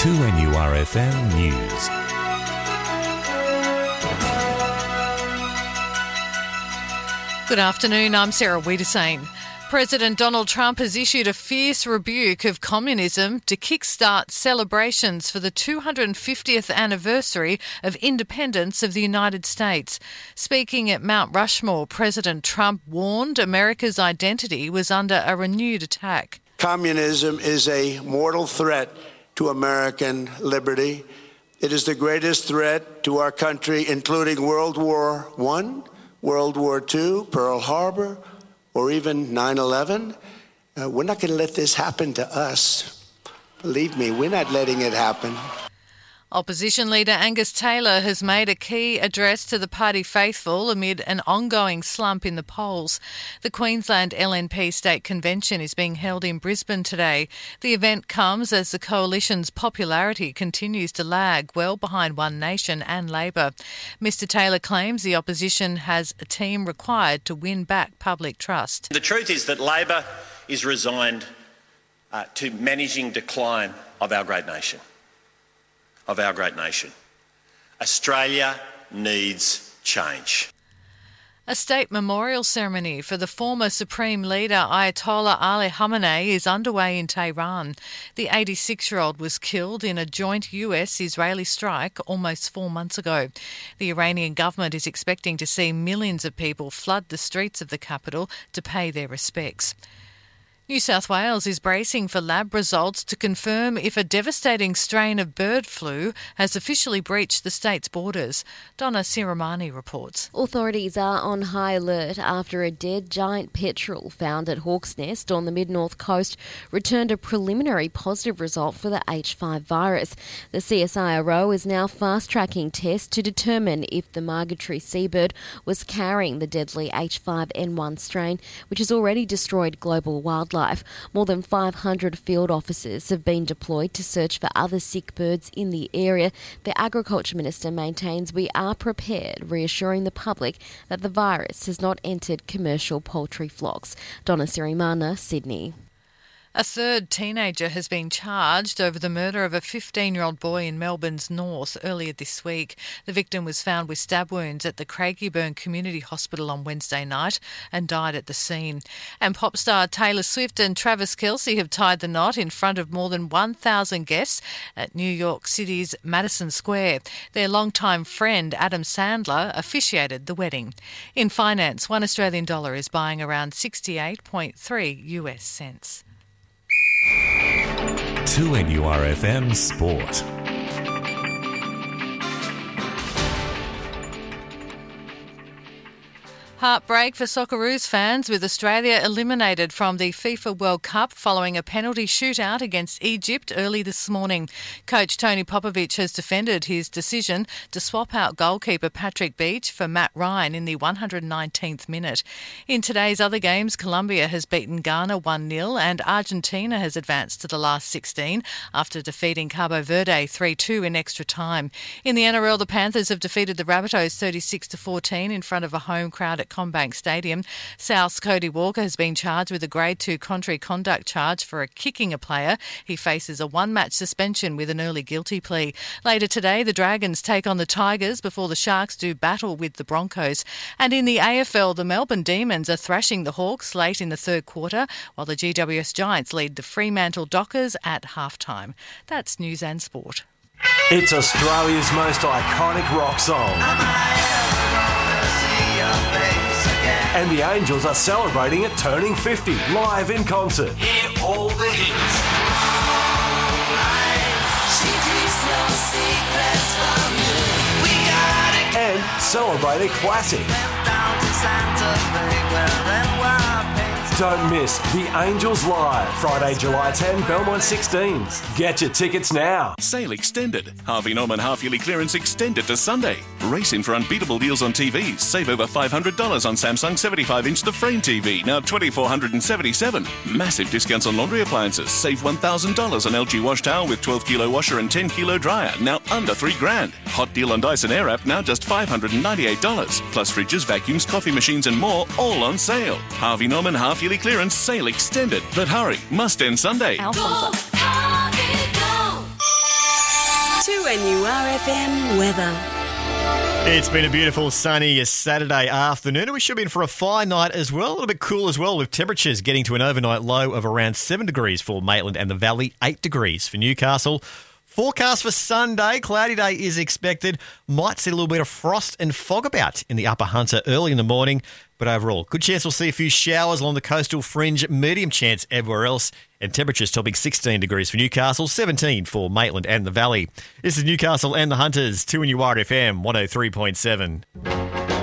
2NURFM News. Good afternoon, I'm Sarah Wiedersane. President Donald Trump has issued a fierce rebuke of communism to kickstart celebrations for the 250th anniversary of independence of the United States. Speaking at Mount Rushmore, President Trump warned America's identity was under a renewed attack. Communism is a mortal threat to American liberty. It is the greatest threat to our country, including World War I, World War II, Pearl Harbor, or even 9/11. We're not going to let this happen to us. Believe me, we're not letting it happen. Opposition leader Angus Taylor has made a key address to the party faithful amid an ongoing slump in the polls. The Queensland LNP State Convention is being held in Brisbane today. The event comes as the coalition's popularity continues to lag well behind One Nation and Labor. Mr Taylor claims the opposition has a team required to win back public trust. The truth is that Labor is resigned to managing decline of our great nation. Australia needs change. A state memorial ceremony for the former Supreme Leader Ayatollah Ali Khamenei is underway in Tehran. The 86-year-old was killed in a joint US-Israeli strike almost 4 months ago. The Iranian government is expecting to see millions of people flood the streets of the capital to pay their respects. New South Wales is bracing for lab results to confirm if a devastating strain of bird flu has officially breached the state's borders. Donna Siramani reports. Authorities are on high alert after a dead giant petrel found at Hawk's Nest on the mid-north coast returned a preliminary positive result for the H5 virus. The CSIRO is now fast-tracking tests to determine if the migratory seabird was carrying the deadly H5N1 strain, which has already destroyed global wildlife. More than 500 field officers have been deployed to search for other sick birds in the area. The Agriculture Minister maintains we are prepared, reassuring the public that the virus has not entered commercial poultry flocks. Donna Sirimana, Sydney. A third teenager has been charged over the murder of a 15-year-old boy in Melbourne's north earlier this week. The victim was found with stab wounds at the Craigieburn Community Hospital on Wednesday night and died at the scene. And pop star Taylor Swift and Travis Kelce have tied the knot in front of more than 1,000 guests at New York City's Madison Square. Their longtime friend Adam Sandler officiated the wedding. In finance, $1 Australian is buying around 68.3 US cents. 2NURFM Sport. Heartbreak for Socceroos fans with Australia eliminated from the FIFA World Cup following a penalty shootout against Egypt early this morning. Coach Tony Popovic has defended his decision to swap out goalkeeper Patrick Beach for Matt Ryan in the 119th minute. In today's other games, Colombia has beaten Ghana 1-0 and Argentina has advanced to the last 16 after defeating Cabo Verde 3-2 in extra time. In the NRL, the Panthers have defeated the Rabbitohs 36-14 in front of a home crowd at Combank Stadium. South's Cody Walker has been charged with a Grade 2 contrary conduct charge for kicking a player. He faces a one-match suspension with an early guilty plea. Later today, the Dragons take on the Tigers before the Sharks do battle with the Broncos. And in the AFL, the Melbourne Demons are thrashing the Hawks late in the third quarter, while the GWS Giants lead the Fremantle Dockers at halftime. That's News and Sport. It's Australia's most iconic rock song. And the Angels are celebrating it turning 50 live in concert. Hear all the hits. And celebrate a classic. Don't miss The Angels Live, Friday, July 10, Belmont 16s. Get your tickets now. Sale extended. Harvey Norman half-yearly clearance extended to Sunday. Race in for unbeatable deals on TVs. Save over $500 on Samsung 75-inch The Frame TV, now $2,477. Massive discounts on laundry appliances. Save $1,000 on LG wash towel with 12-kilo washer and 10-kilo dryer, now under $3,000. Hot deal on Dyson Airwrap, now just $598. Plus fridges, vacuums, coffee machines and more, all on sale. Harvey Norman half-yearly clearance sale extended. But hurry, must end Sunday. Alfonso. NURFM weather. It's been a beautiful sunny Saturday afternoon, and we should be in for a fine night as well. A little bit cool as well, with temperatures getting to an overnight low of around 7 degrees for Maitland and the Valley, 8 degrees for Newcastle. Forecast for Sunday, cloudy day is expected. Might see a little bit of frost and fog about in the Upper Hunter early in the morning, but overall, good chance we'll see a few showers along the coastal fringe, medium chance everywhere else, and temperatures topping 16 degrees for Newcastle, 17 for Maitland and the Valley. This is Newcastle and the Hunters, 2NURFM 103.7.